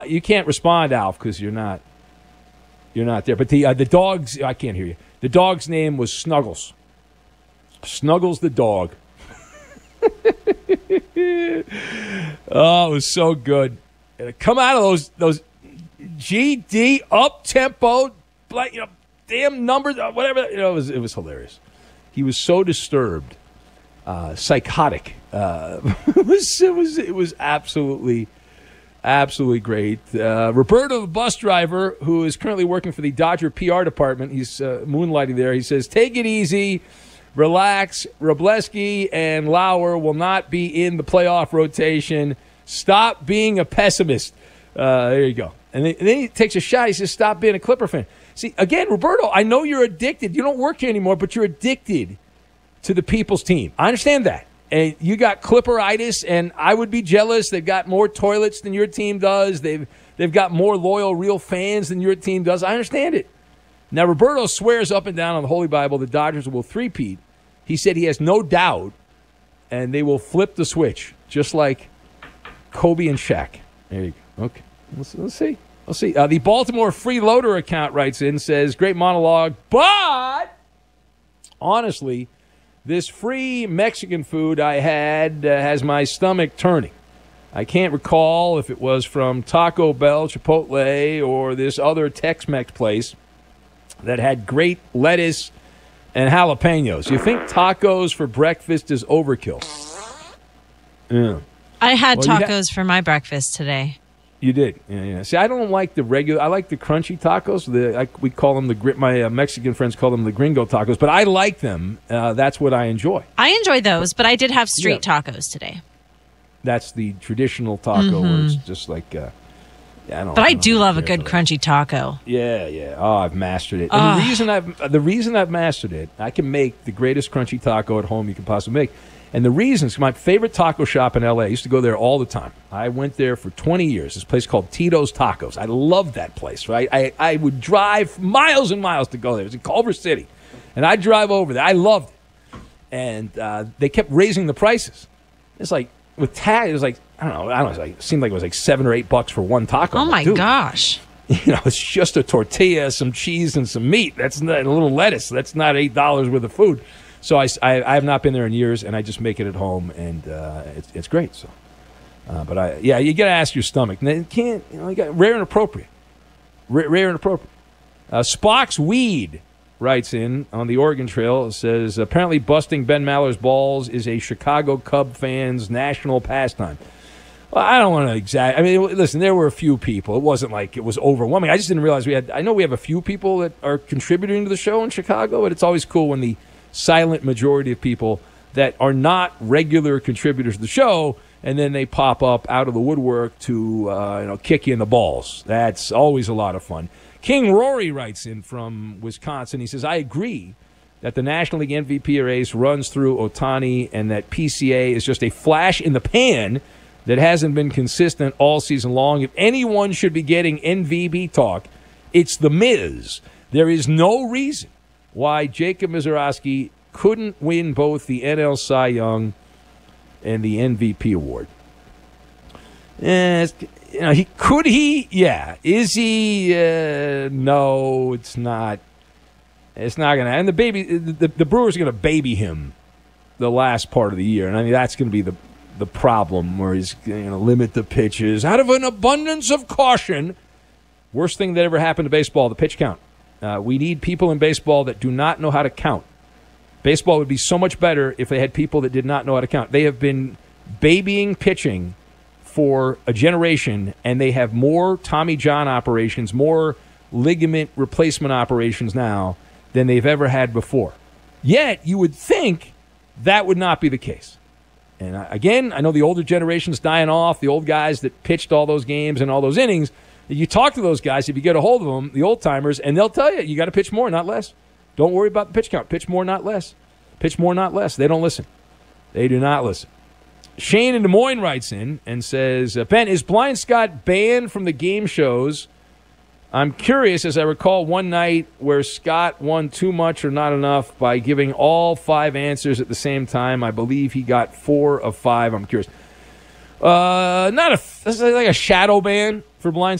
You can't respond, Alf, because you're not there. But the dog's, I can't hear you. The dog's name was Snuggles. Snuggles the dog. Oh, it was so good. Come out of those GD up tempo, like damn numbers, whatever. It was hilarious. He was so disturbed, psychotic. It was absolutely great. Roberto, the bus driver, who is currently working for the Dodger PR department, he's moonlighting there. He says, "Take it easy, relax. Robleski and Lauer will not be in the playoff rotation. Stop being a pessimist." There you go. And then he takes a shot. He says, "Stop being a Clipper fan." See, again, Roberto, I know you're addicted. You don't work here anymore, but you're addicted to the people's team. I understand that. And you got Clipperitis, and I would be jealous. They've got more toilets than your team does. They've got more loyal, real fans than your team does. I understand it. Now, Roberto swears up and down on the Holy Bible the Dodgers will three-peat. He said he has no doubt, and they will flip the switch, just like Kobe and Shaq. There you go. Okay. Let's see. The Baltimore Freeloader account writes in, says, "Great monologue, but honestly, this free Mexican food I had has my stomach turning. I can't recall if it was from Taco Bell, Chipotle, or this other Tex-Mex place that had great lettuce and jalapenos. You think tacos for breakfast is overkill?" Yeah. I had tacos for my breakfast today. You did, yeah. See, I don't like the regular. I like the crunchy tacos. We call them my Mexican friends call them the gringo tacos, but I like them. That's what I enjoy. I enjoy those, but I did have street tacos today. That's the traditional taco, where it's just like, I do love a good crunchy taco. Yeah. Oh, I've mastered it. And the reason I've mastered it, I can make the greatest crunchy taco at home you can possibly make. And the reasons, my favorite taco shop in L.A., I used to go there all the time. I went there for 20 years, this place called Tito's Tacos. I loved that place, right? I would drive miles and miles to go there. It was in Culver City. And I'd drive over there. I loved it. And they kept raising the prices. It's like, with tag, it was like, I don't know, it seemed like it was like $7 or $8 for one taco. Oh, my gosh. It's just a tortilla, some cheese, and some meat. That's not a little lettuce. That's not $8 worth of food. So I have not been there in years, and I just make it at home, and it's great. So, but you got to ask your stomach. You can't, you got rare and appropriate. Rare and appropriate. Spock's Weed writes in on the Oregon Trail. It says, apparently busting Ben Maller's balls is a Chicago Cub fan's national pastime. Well, I don't want to exaggerate. I mean, listen, there were a few people. It wasn't like it was overwhelming. I just didn't realize I know we have a few people that are contributing to the show in Chicago, but it's always cool when the silent majority of people that are not regular contributors to the show, and then they pop up out of the woodwork to kick you in the balls. That's always a lot of fun. King Rory writes in from Wisconsin. He says, I agree that the National League MVP race runs through Ohtani and that PCA is just a flash in the pan that hasn't been consistent all season long. If anyone should be getting MVP talk, it's The Miz. There is no reason why Jacob Mizorowski couldn't win both the NL Cy Young and the MVP award. Could he? Yeah. Is he? No, it's not. It's not going to. And the Brewers are going to baby him the last part of the year. And I mean, that's going to be the problem where he's going to limit the pitches out of an abundance of caution. Worst thing that ever happened to baseball, the pitch count. We need people in baseball that do not know how to count. Baseball would be so much better if they had people that did not know how to count. They have been babying pitching for a generation, and they have more Tommy John operations, more ligament replacement operations now than they've ever had before. Yet, you would think that would not be the case. And again, I know the older generation's dying off, the old guys that pitched all those games and all those innings. You talk to those guys, if you get a hold of them, the old-timers, and they'll tell you got to pitch more, not less. Don't worry about the pitch count. Pitch more, not less. Pitch more, not less. They don't listen. They do not listen. Shane in Des Moines writes in and says, Ben, is Blind Scott banned from the game shows? I'm curious, as I recall one night where Scott won too much or not enough by giving all 5 answers at the same time. I believe he got 4 of 5. I'm curious. Not a. This is like a shadow ban for blind